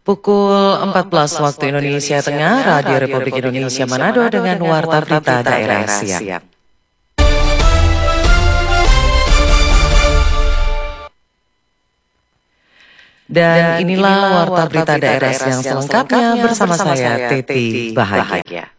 Pukul 14 waktu Indonesia Tengah, Radio Republik Indonesia Manado dengan Warta Berita Daerah Siang. Dan inilah Warta Berita Daerah Siang selengkapnya bersama saya, Teti Bahagia.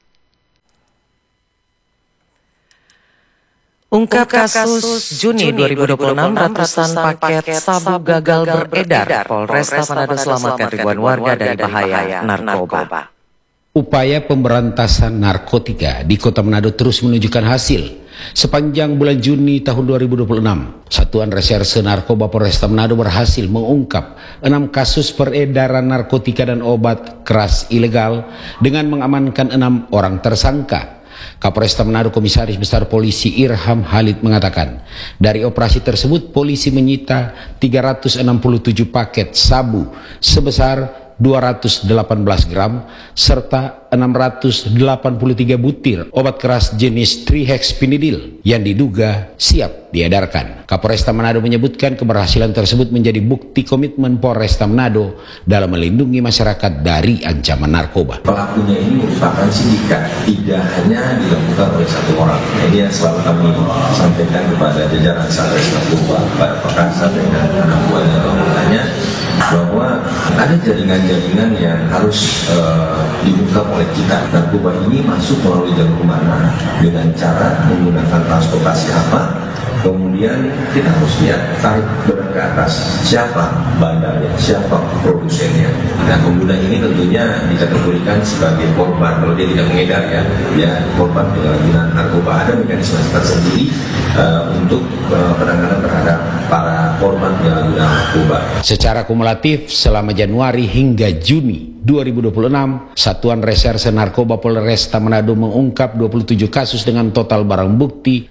Ungkap kasus Juni 2026, ratusan paket sabu gagal beredar. Polresta Manado selamatkan ribuan warga dari bahaya narkoba. Upaya pemberantasan narkotika di Kota Manado terus menunjukkan hasil. Sepanjang bulan Juni tahun 2026, Satuan Reserse Narkoba Polresta Manado berhasil mengungkap 6 kasus peredaran narkotika dan obat keras ilegal dengan mengamankan 6 orang tersangka. Kapolresta Manado Komisaris Besar Polisi Irham Halid mengatakan, dari operasi tersebut polisi menyita 367 paket sabu sebesar 218 gram serta 683 butir obat keras jenis trihexpinidil yang diduga siap diedarkan. Kapolresta Manado menyebutkan keberhasilan tersebut menjadi bukti komitmen Polresta Manado dalam melindungi masyarakat dari ancaman narkoba. Pelakunya ini merupakan sindikat, tidak hanya dilakukan oleh satu orang. Ini yang selalu kami sampaikan kepada jajaran Satres Narkoba, pada Pekasat dan anak buahnya anggotanya, bahwa ada jaringan-jaringan yang harus diungkap oleh kita. Narkoba ini masuk melalui jalur mana, dengan cara menggunakan transportasi apa. Kemudian kita harus lihat tarik benang ke atas, siapa bandarnya, siapa produsennya. Nah, pengguna ini tentunya dikategorikan sebagai korban kalau dia tidak mengedar, ya korban penyalahgunaan narkoba. Ada mekanisme tersendiri untuk penanganan terhadap para korban penyalahgunaan narkoba. Secara kumulatif selama Januari hingga Juni 2026, Satuan Reserse Narkoba Polresta Manado mengungkap 27 kasus dengan total barang bukti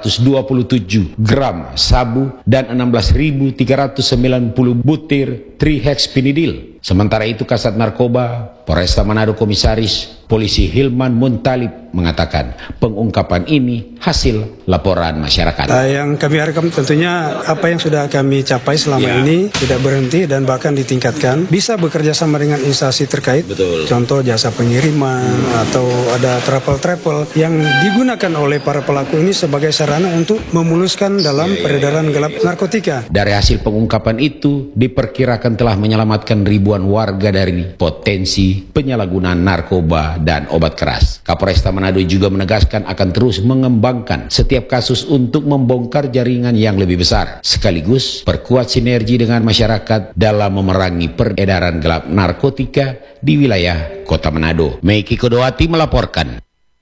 627 gram sabu dan 16.390 butir trihexpinidil. Sementara itu Kasat Narkoba Polresta Manado Komisaris Polisi Hilman Muntalib mengatakan pengungkapan ini hasil laporan masyarakat. Yang kami harapkan tentunya apa yang sudah kami capai selama ini tidak berhenti dan bahkan ditingkatkan. Bisa bekerja sama dengan instansi terkait. Betul. Contoh jasa pengiriman atau ada travel yang digunakan oleh para pelaku ini sebagai sarana untuk memuluskan dalam peredaran gelap narkotika. Dari hasil pengungkapan itu diperkirakan telah menyelamatkan ribuan warga dari potensi penyalahgunaan narkoba dan obat keras. Kapolresta Manado juga menegaskan akan terus mengembangkan setiap kasus untuk membongkar jaringan yang lebih besar, sekaligus perkuat sinergi dengan masyarakat dalam memerangi peredaran gelap narkotika di wilayah Kota Manado. Meiki Kodowati melaporkan.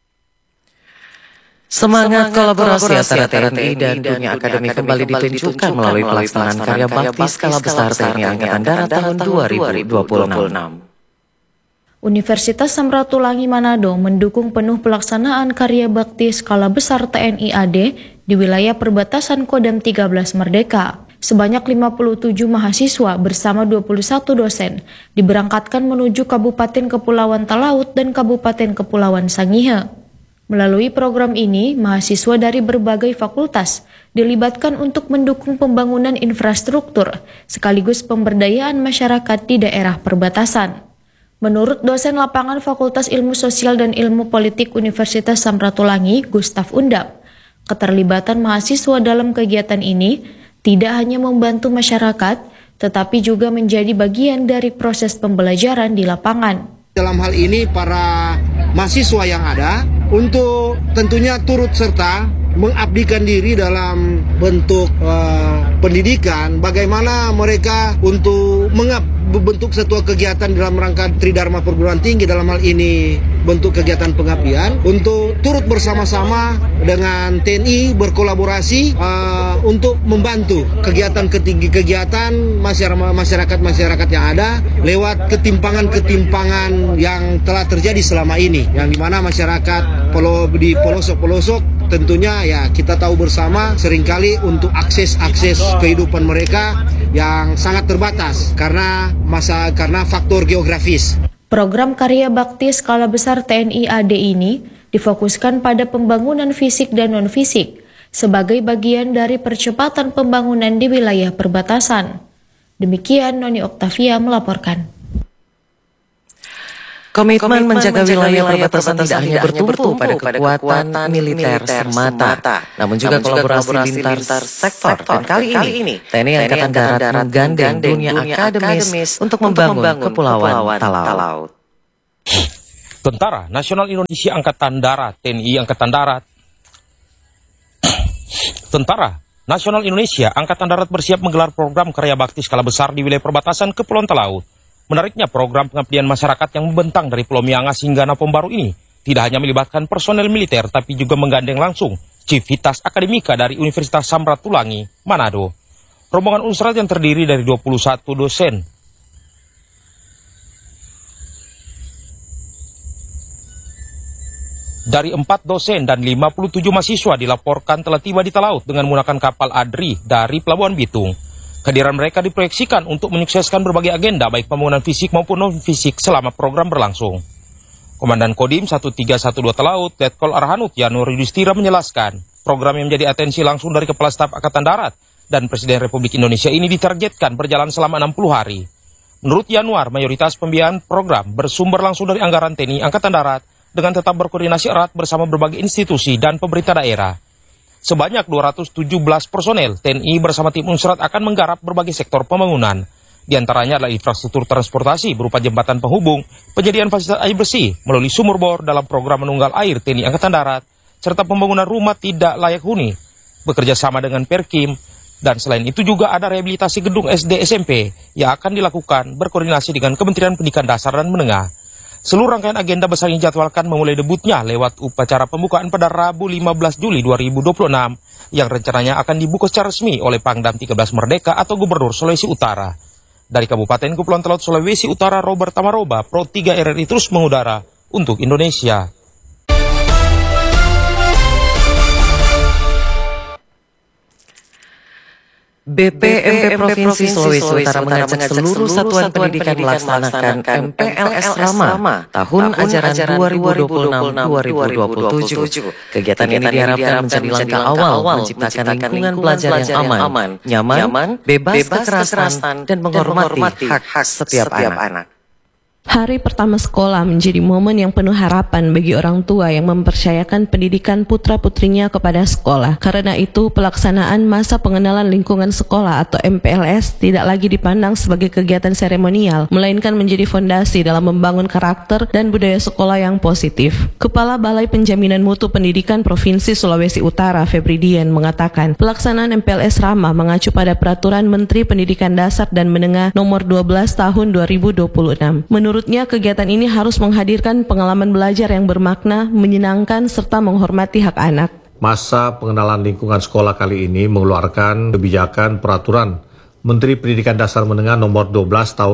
Semangat kolaborasi antara TNI dan dunia akademik kembali ditunjukkan melalui pelaksanaan karya bakti skala besar TNI Angkatan Darat tahun 2026. Universitas Samratulangi Manado mendukung penuh pelaksanaan karya bakti skala besar TNI AD di wilayah perbatasan Kodam 13 Merdeka. Sebanyak 57 mahasiswa bersama 21 dosen diberangkatkan menuju Kabupaten Kepulauan Talaut dan Kabupaten Kepulauan Sangihe. Melalui program ini, mahasiswa dari berbagai fakultas dilibatkan untuk mendukung pembangunan infrastruktur sekaligus pemberdayaan masyarakat di daerah perbatasan. Menurut dosen lapangan Fakultas Ilmu Sosial dan Ilmu Politik Universitas Samratulangi, Gustaf Undap, keterlibatan mahasiswa dalam kegiatan ini tidak hanya membantu masyarakat, tetapi juga menjadi bagian dari proses pembelajaran di lapangan. Dalam hal ini para mahasiswa yang ada untuk tentunya turut serta mengabdikan diri dalam bentuk pendidikan, bagaimana mereka untuk bentuk sebuah kegiatan dalam rangka Tridharma Perguruan Tinggi, dalam hal ini bentuk kegiatan pengabdian, untuk turut bersama-sama dengan TNI berkolaborasi untuk membantu kegiatan masyarakat yang ada lewat ketimpangan-ketimpangan yang telah terjadi selama ini, yang dimana masyarakat di pelosok-pelosok tentunya ya kita tahu bersama seringkali untuk akses kehidupan mereka yang sangat terbatas karena faktor geografis. Program karya bakti skala besar TNI AD ini difokuskan pada pembangunan fisik dan non-fisik sebagai bagian dari percepatan pembangunan di wilayah perbatasan. Demikian Noni Oktavia melaporkan. Komitmen menjaga wilayah perbatasan tidak hanya bertumpu pada kekuatan militer semata, namun juga kolaborasi lintas sektor. Dan kali ini, TNI Angkatan Darat menggandeng dunia akademis untuk membangun Kepulauan Talaut. Tentara Nasional Indonesia Angkatan Darat (TNI Angkatan Darat). Tentara Nasional Indonesia Angkatan Darat bersiap menggelar program karya bakti skala besar di wilayah perbatasan Kepulauan Talaut. Menariknya, program pengabdian masyarakat yang membentang dari Pulau Miangas hingga Napom Baru ini tidak hanya melibatkan personel militer, tapi juga menggandeng langsung Civitas Akademika dari Universitas Samratulangi, Manado. Rombongan Unsrat yang terdiri dari 21 dosen dari 4 dosen dan 57 mahasiswa dilaporkan telah tiba di Talaut dengan menggunakan kapal ADRI dari Pelabuhan Bitung. Kehadiran mereka diproyeksikan untuk menyukseskan berbagai agenda baik pembangunan fisik maupun non-fisik selama program berlangsung. Komandan Kodim 1312 Talaut, Letkol Arhanut Yanur Yudhistira menjelaskan, program yang menjadi atensi langsung dari Kepala Staf Angkatan Darat dan Presiden Republik Indonesia ini ditargetkan berjalan selama 60 hari. Menurut Yanuar, mayoritas pembiayaan program bersumber langsung dari anggaran TNI Angkatan Darat dengan tetap berkoordinasi erat bersama berbagai institusi dan pemerintah daerah. Sebanyak 217 personel TNI bersama tim Unsrat akan menggarap berbagai sektor pembangunan. Di antaranya adalah infrastruktur transportasi berupa jembatan penghubung, penyediaan fasilitas air bersih melalui sumur bor dalam program menunggal air TNI Angkatan Darat, serta pembangunan rumah tidak layak huni, bekerja sama dengan Perkim, dan selain itu juga ada rehabilitasi gedung SD SMP yang akan dilakukan berkoordinasi dengan Kementerian Pendidikan Dasar dan Menengah. Seluruh rangkaian agenda besar yang dijadwalkan memulai debutnya lewat upacara pembukaan pada Rabu 15 Juli 2026 yang rencananya akan dibuka secara resmi oleh Pangdam 13 Merdeka atau Gubernur Sulawesi Utara. Dari Kabupaten Kepulauan Talaut Sulawesi Utara, Robert Tamaroba, Pro 3 RRI terus mengudara untuk Indonesia. BPMP Provinsi Sulawesi Utara mengajak seluruh satuan pendidikan melaksanakan MPLS Rama tahun ajaran 2026-2027. Kegiatan ini diharapkan menjadi langkah awal menciptakan lingkungan belajar yang aman, nyaman, bebas kekerasan, dan menghormati hak setiap anak. Hari pertama sekolah menjadi momen yang penuh harapan bagi orang tua yang mempercayakan pendidikan putra-putrinya kepada sekolah. Karena itu, pelaksanaan masa pengenalan lingkungan sekolah atau MPLS tidak lagi dipandang sebagai kegiatan seremonial, melainkan menjadi fondasi dalam membangun karakter dan budaya sekolah yang positif. Kepala Balai Penjaminan Mutu Pendidikan Provinsi Sulawesi Utara, Febri Dian, mengatakan, pelaksanaan MPLS Rama mengacu pada Peraturan Menteri Pendidikan Dasar dan Menengah Nomor 12 Tahun 2026. Menurutnya, kegiatan ini harus menghadirkan pengalaman belajar yang bermakna, menyenangkan, serta menghormati hak anak. Masa pengenalan lingkungan sekolah kali ini mengeluarkan kebijakan Peraturan Menteri Pendidikan Dasar Menengah Nomor 12 Tahun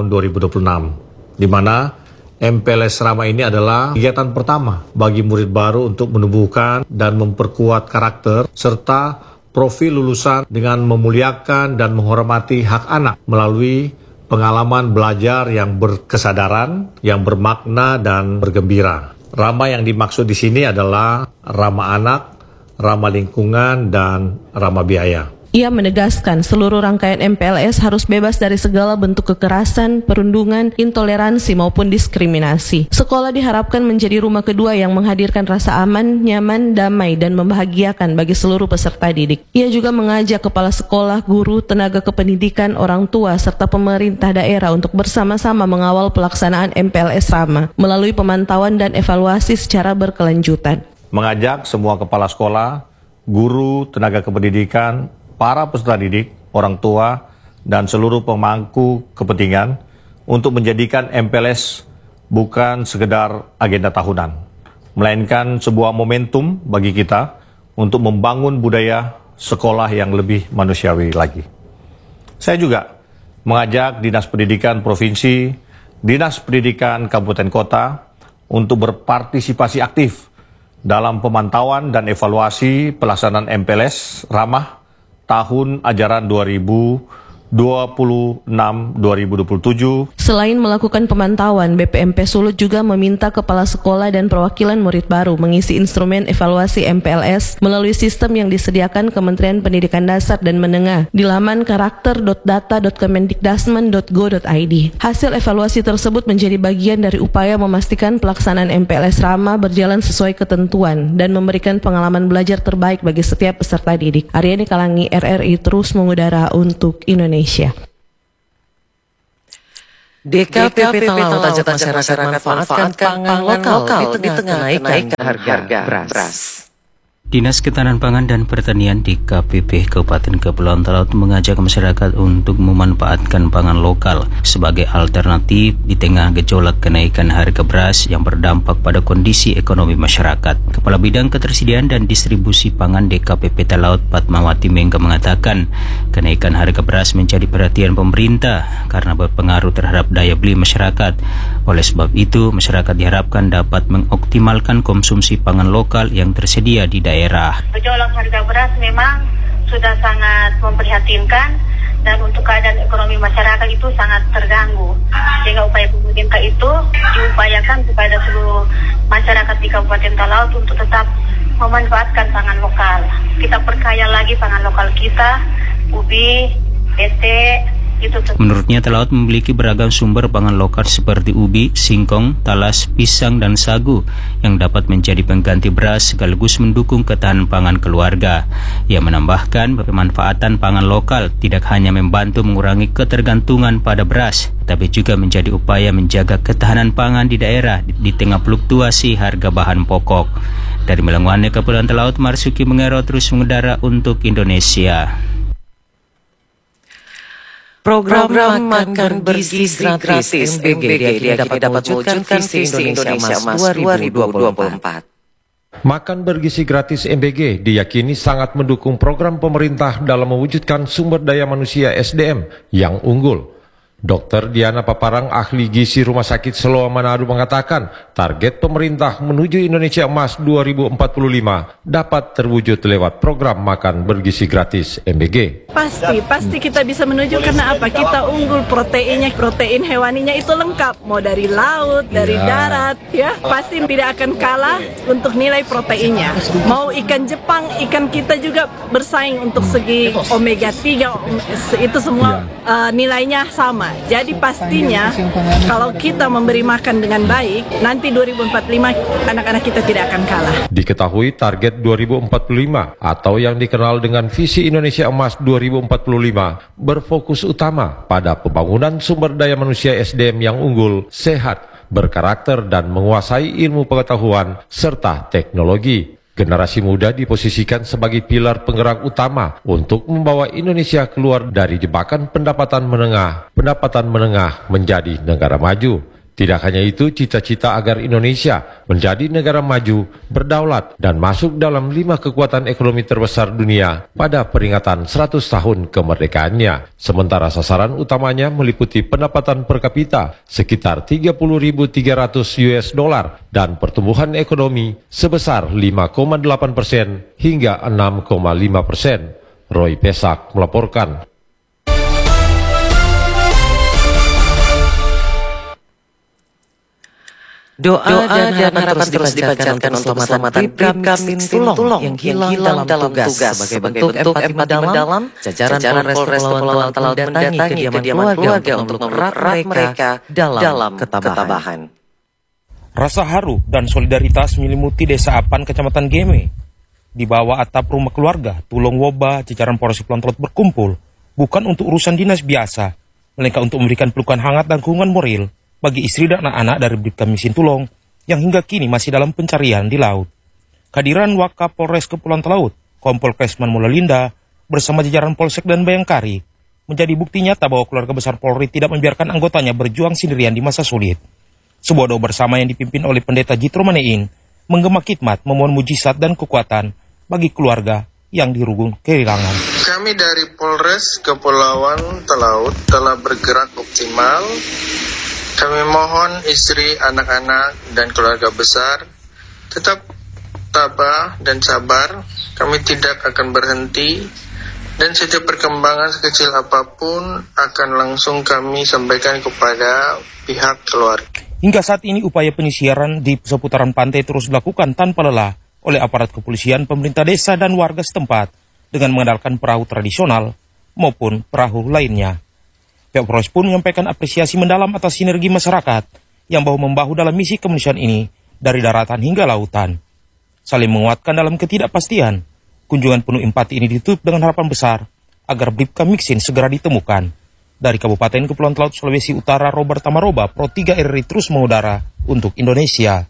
2026, di mana MPLS Rama ini adalah kegiatan pertama bagi murid baru untuk menumbuhkan dan memperkuat karakter serta profil lulusan dengan memuliakan dan menghormati hak anak melalui pengalaman belajar yang berkesadaran, yang bermakna dan bergembira. Rama yang dimaksud di sini adalah ramah anak, ramah lingkungan, dan ramah biaya. Ia menegaskan seluruh rangkaian MPLS harus bebas dari segala bentuk kekerasan, perundungan, intoleransi maupun diskriminasi. Sekolah diharapkan menjadi rumah kedua yang menghadirkan rasa aman, nyaman, damai, dan membahagiakan bagi seluruh peserta didik. Ia juga mengajak kepala sekolah, guru, tenaga kependidikan, orang tua, serta pemerintah daerah untuk bersama-sama mengawal pelaksanaan MPLS Rama melalui pemantauan dan evaluasi secara berkelanjutan. Mengajak semua kepala sekolah, guru, tenaga kependidikan, para peserta didik, orang tua, dan seluruh pemangku kepentingan untuk menjadikan MPLS bukan sekedar agenda tahunan, melainkan sebuah momentum bagi kita untuk membangun budaya sekolah yang lebih manusiawi lagi. Saya juga mengajak Dinas Pendidikan Provinsi, Dinas Pendidikan Kabupaten Kota untuk berpartisipasi aktif dalam pemantauan dan evaluasi pelaksanaan MPLS Ramah tahun ajaran 2026-2027 26/2027. Selain melakukan pemantauan, BPMP Sulut juga meminta kepala sekolah dan perwakilan murid baru mengisi instrumen evaluasi MPLS melalui sistem yang disediakan Kementerian Pendidikan Dasar dan Menengah di laman karakter.data.kemendikdasmen.go.id. Hasil evaluasi tersebut menjadi bagian dari upaya memastikan pelaksanaan MPLS Rama berjalan sesuai ketentuan dan memberikan pengalaman belajar terbaik bagi setiap peserta didik. Aryani Kalangi, RRI terus mengudara untuk Indonesia. DKPP Talaut ajak masyarakat manfaatkan pangan lokal di tengah kenaikan harga beras. Dinas Ketahanan Pangan dan Pertanian DKPP Kabupaten Kepulauan Talaut mengajak masyarakat untuk memanfaatkan pangan lokal sebagai alternatif di tengah gejolak kenaikan harga beras yang berdampak pada kondisi ekonomi masyarakat. Kepala Bidang Ketersediaan dan Distribusi Pangan DKPP Talaut Fatmawati Mengga mengatakan kenaikan harga beras menjadi perhatian pemerintah karena berpengaruh terhadap daya beli masyarakat. Oleh sebab itu, masyarakat diharapkan dapat mengoptimalkan konsumsi pangan lokal yang tersedia di daerah. Gejolak harga beras memang sudah sangat memprihatinkan dan untuk keadaan ekonomi masyarakat itu sangat terganggu. Sehingga upaya pemerintah itu diupayakan kepada seluruh masyarakat di Kabupaten Talaut untuk tetap memanfaatkan pangan lokal. Kita perkaya lagi pangan lokal kita, ubi, bete. Menurutnya Talaut memiliki beragam sumber pangan lokal seperti ubi, singkong, talas, pisang, dan sagu yang dapat menjadi pengganti beras sekaligus mendukung ketahanan pangan keluarga. Ia menambahkan pemanfaatan pangan lokal tidak hanya membantu mengurangi ketergantungan pada beras, tapi juga menjadi upaya menjaga ketahanan pangan di daerah di tengah fluktuasi harga bahan pokok. Dari Melangwane, Kepulauan Talaut, Marsuki Mengero terus mengudara untuk Indonesia. Program Makan Bergizi Gratis MBG dapat mewujudkan visi Indonesia Emas 2024. Makan Bergizi Gratis MBG diyakini sangat mendukung program pemerintah dalam mewujudkan sumber daya manusia SDM yang unggul. Dr. Diana Paparang, ahli gizi Rumah Sakit Seloa Manado mengatakan target pemerintah menuju Indonesia Emas 2045 dapat terwujud lewat program Makan Bergizi Gratis MBG. Pasti kita bisa menuju karena apa? Kita unggul proteinnya, protein hewaninya itu lengkap, mau dari laut, dari darat, ya pasti tidak akan kalah untuk nilai proteinnya. Mau ikan Jepang, ikan kita juga bersaing untuk segi omega 3, itu semua nilainya sama. Jadi pastinya kalau kita memberi makan dengan baik, nanti 2045 anak-anak kita tidak akan kalah. Diketahui target 2045 atau yang dikenal dengan visi Indonesia Emas 2045 berfokus utama pada pembangunan sumber daya manusia SDM yang unggul, sehat, berkarakter dan menguasai ilmu pengetahuan serta teknologi. Generasi muda diposisikan sebagai pilar penggerak utama untuk membawa Indonesia keluar dari jebakan pendapatan menengah menjadi negara maju. Tidak hanya itu, cita-cita agar Indonesia menjadi negara maju, berdaulat, dan masuk dalam 5 kekuatan ekonomi terbesar dunia pada peringatan 100 tahun kemerdekaannya. Sementara sasaran utamanya meliputi pendapatan per kapita sekitar 30.300 US dollar dan pertumbuhan ekonomi sebesar 5,8% hingga 6,5%. Roy Pesak melaporkan. Doa dan harapan terus dipanjatkan untuk keselamatan Bribka Mintulong yang hilang dalam tugas sebagai bentuk empati mendalam. Jajaran Polres Kepulauan Talaut mendatangi kediaman keluarga untuk merawat mereka dalam ketabahan. Rasa haru dan solidaritas menyelimuti Desa Apan, Kecamatan Geme. Di bawah atap rumah keluarga Tulung Woba, jajaran Polres Kepulauan Talaut berkumpul bukan untuk urusan dinas biasa, melainkan untuk memberikan pelukan hangat dan dukungan moral bagi istri dan anak-anak dari Bribka Mintulong yang hingga kini masih dalam pencarian di laut. Kehadiran Wakapolres Kepulauan Talaut, Kompol Kresman Mulalinda, bersama jajaran Polsek dan Bayangkari, menjadi bukti nyata bahwa keluarga besar Polri tidak membiarkan anggotanya berjuang sendirian di masa sulit. Sebuah doa bersama yang dipimpin oleh Pendeta Jitro Manein, menggema khidmat, memohon mujizat dan kekuatan bagi keluarga yang dirugung kehilangan. Kami dari Polres Kepulauan Talaut telah bergerak optimal. Kami mohon istri, anak-anak, dan keluarga besar tetap tabah dan sabar. Kami tidak akan berhenti Dan setiap perkembangan sekecil apapun akan langsung kami sampaikan kepada pihak keluarga. Hingga saat ini upaya penyisiran di seputaran pantai terus dilakukan tanpa lelah oleh aparat kepolisian, pemerintah desa dan warga setempat dengan mengandalkan perahu tradisional maupun perahu lainnya. Pihak Polres pun menyampaikan apresiasi mendalam atas sinergi masyarakat yang bahu-membahu dalam misi kemanusiaan ini dari daratan hingga lautan. Saling menguatkan dalam ketidakpastian. Kunjungan penuh empati ini ditutup dengan harapan besar agar Bribka Miksin segera ditemukan. Dari Kabupaten Kepulauan Talaut, Sulawesi Utara, Robert Tamaroba, Pro 3 RRI terus mengudara untuk Indonesia.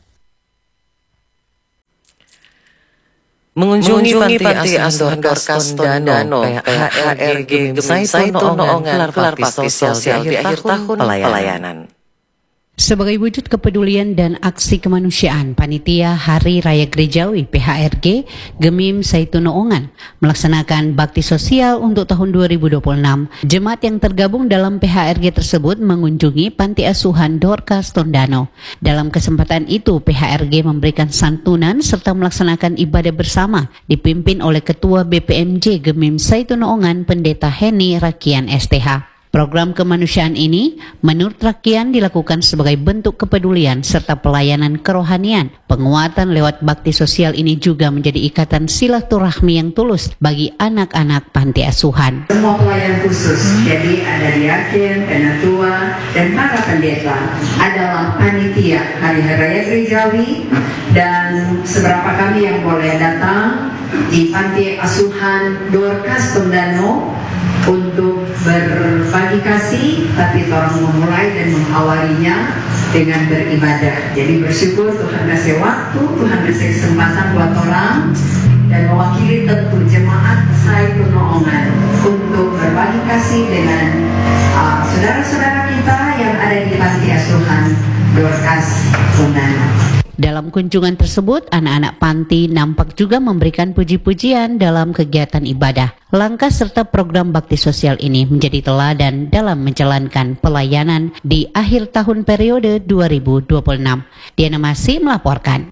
Mengunjungi panti asuhan Dorcas Tondano, PHRG Saitono Ongan, gelar bakti sosial di akhir tahun pelayanan. Sebagai wujud kepedulian dan aksi kemanusiaan, Panitia Hari Raya Gerejawi PHRG Gemim Saitono Ongan melaksanakan bakti sosial untuk tahun 2026. Jemaat yang tergabung dalam PHRG tersebut mengunjungi Panti Asuhan Dorcas Tondano. Dalam kesempatan itu, PHRG memberikan santunan serta melaksanakan ibadah bersama dipimpin oleh Ketua BPMJ Gemim Saitono Ongan, Pendeta Heni Rakian STH. Program kemanusiaan ini menurut Rakian dilakukan sebagai bentuk kepedulian serta pelayanan kerohanian. Penguatan lewat bakti sosial ini juga menjadi ikatan silaturahmi yang tulus bagi anak-anak panti asuhan. Semua pelayan khusus, jadi ada diaken, penatua, dan para pendeta adalah panitia Hari Raya Gerejawi, dan seberapa kami yang boleh datang di Panti Asuhan Dorcas Tondano untuk berbagi kasih, tapi orang memulai dan mengawalinya dengan beribadah. Jadi bersyukur Tuhan kasih waktu, Tuhan kasih kesempatan buat orang, dan mewakili tentu jemaat Saitono Ongan untuk berbagi kasih dengan saudara-saudara kita yang ada di Panti Asuhan Dorcas Tondano. Dalam kunjungan tersebut, anak-anak panti nampak juga memberikan puji-pujian dalam kegiatan ibadah. Langkah serta program bakti sosial ini menjadi teladan dalam menjalankan pelayanan di akhir tahun periode 2026. Diana Masih melaporkan.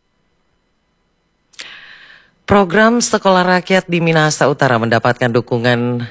Program Sekolah Rakyat di Minahasa Utara mendapatkan dukungan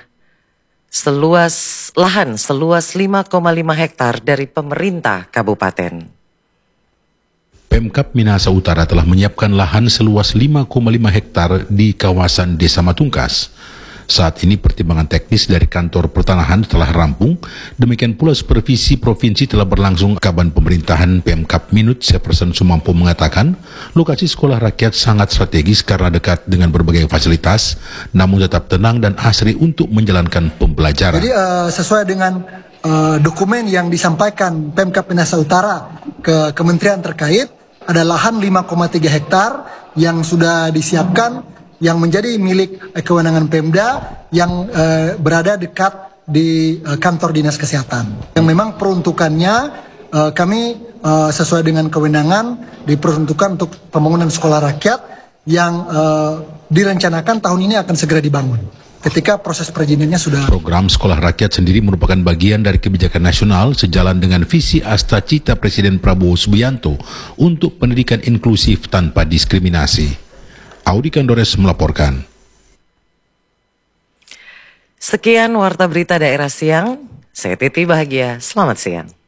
lahan seluas 5,5 hektar dari pemerintah kabupaten. Pemkab Minahasa Utara telah menyiapkan lahan seluas 5,5 hektar di kawasan Desa Matungkas. Saat ini pertimbangan teknis dari kantor pertanahan telah rampung, demikian pula supervisi provinsi telah berlangsung. Kaban pemerintahan Pemkab Minut Jefferson Sumampo mengatakan, lokasi sekolah rakyat sangat strategis karena dekat dengan berbagai fasilitas, namun tetap tenang dan asri untuk menjalankan pembelajaran. Jadi sesuai dengan dokumen yang disampaikan Pemkab Minahasa Utara ke kementerian terkait, ada lahan 5,3 hektar yang sudah disiapkan yang menjadi milik kewenangan Pemda yang berada dekat di kantor Dinas Kesehatan. Yang memang peruntukannya kami sesuai dengan kewenangan diperuntukkan untuk pembangunan sekolah rakyat yang direncanakan tahun ini akan segera dibangun. Ketika proses perizinannya sudah. Program Sekolah Rakyat sendiri merupakan bagian dari kebijakan nasional sejalan dengan visi Asta-Cita Presiden Prabowo Subianto untuk pendidikan inklusif tanpa diskriminasi. Audi Kandores melaporkan. Sekian Warta Berita Daerah Siang. Saya Titi Bahagia. Selamat siang.